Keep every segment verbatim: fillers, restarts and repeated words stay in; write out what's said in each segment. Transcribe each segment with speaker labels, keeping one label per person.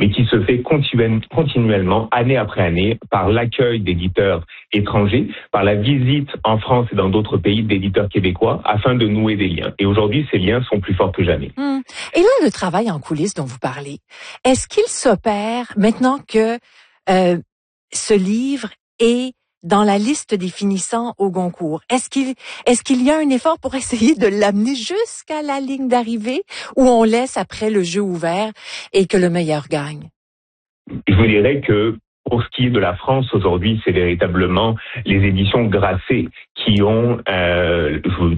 Speaker 1: mais qui se fait continu- continuellement, année après année, par l'accueil d'éditeurs étrangers, par la visite en France et dans d'autres pays d'éditeurs québécois, afin de nouer des liens. Et aujourd'hui, ces liens sont plus forts que jamais.
Speaker 2: Hum. Et là, le travail en coulisses dont vous parlez, est-ce qu'il s'opère maintenant que euh, ce livre est dans la liste des finissants au Goncourt? Est-ce qu'il est-ce qu'il y a un effort pour essayer de l'amener jusqu'à la ligne d'arrivée, ou on laisse après le jeu ouvert et que le meilleur gagne?
Speaker 1: Je vous dirais que pour ce qui est de la France aujourd'hui, c'est véritablement les éditions Grasset qui ont euh,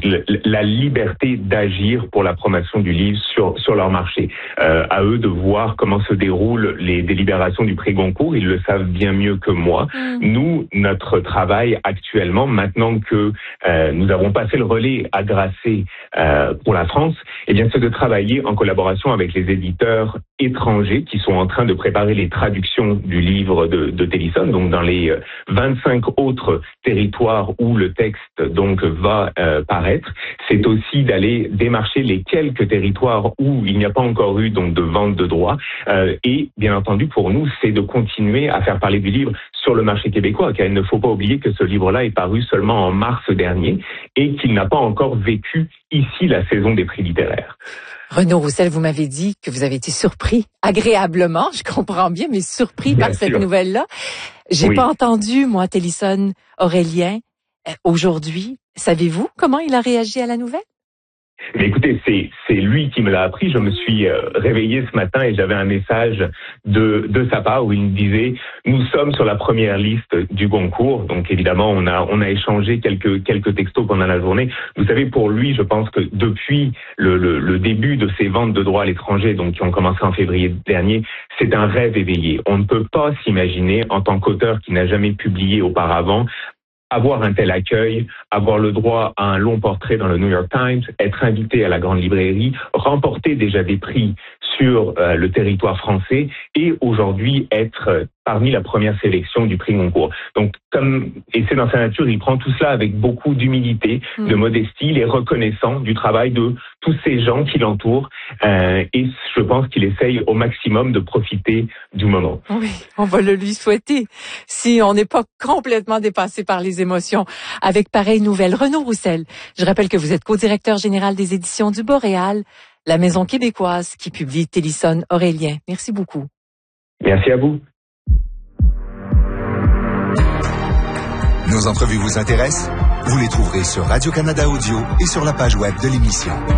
Speaker 1: la liberté d'agir pour la promotion du livre sur sur leur marché. Euh, à eux de voir comment se déroulent les délibérations du prix Goncourt, ils le savent bien mieux que moi. Mmh. Nous, notre travail actuellement, maintenant que euh, nous avons passé le relais à Grasset euh, pour la France, eh bien, c'est de travailler en collaboration avec les éditeurs étrangers qui sont en train de préparer les traductions du livre de, de Télisson, donc dans les vingt-cinq autres territoires où le texte donc va euh, paraître. C'est aussi d'aller démarcher les quelques territoires où il n'y a pas encore eu donc de vente de droits. Euh, et bien entendu, pour nous, c'est de continuer à faire parler du livre sur le marché québécois, car il ne faut pas oublier que ce livre-là est paru seulement en mars dernier et qu'il n'a pas encore vécu ici la saison des prix littéraires.
Speaker 2: Renaud Roussel, vous m'avez dit que vous avez été surpris, agréablement, je comprends bien, mais surpris
Speaker 1: bien
Speaker 2: par
Speaker 1: sûr.
Speaker 2: cette nouvelle-là. J'ai
Speaker 1: oui.
Speaker 2: pas entendu, moi, Télisson Aurélien, euh, aujourd'hui. Savez-vous comment il a réagi à la nouvelle?
Speaker 1: Mais écoutez, c'est c'est lui qui me l'a appris. Je me suis euh, réveillé ce matin et j'avais un message de de sa part où il me disait nous sommes sur la première liste du Goncourt. Donc évidemment, on a on a échangé quelques quelques textos pendant la journée. Vous savez, pour lui, je pense que depuis le le, le début de ces ventes de droits à l'étranger, donc qui ont commencé en février dernier, c'est un rêve éveillé. On ne peut pas s'imaginer en tant qu'auteur qui n'a jamais publié auparavant avoir un tel accueil, avoir le droit à un long portrait dans le New York Times, être invité à la grande librairie, remporter déjà des prix sur euh, le territoire français et aujourd'hui être euh, parmi la première sélection du prix Goncourt. Donc, comme et c'est dans sa nature, il prend tout cela avec beaucoup d'humilité, mmh. de modestie, il est reconnaissant du travail de tous ces gens qui l'entourent euh, et je pense qu'il essaye au maximum de profiter du moment.
Speaker 2: Oui, on va le lui souhaiter si on n'est pas complètement dépassé par les émotions avec pareille nouvelle. Renaud Roussel, je rappelle que vous êtes co-directeur général des éditions du Boréal, la maison québécoise qui publie Télisson Aurélien. Merci beaucoup.
Speaker 1: Merci à vous.
Speaker 3: Nos entrevues vous intéressent? Vous les trouverez sur Radio-Canada Audio et sur la page web de l'émission.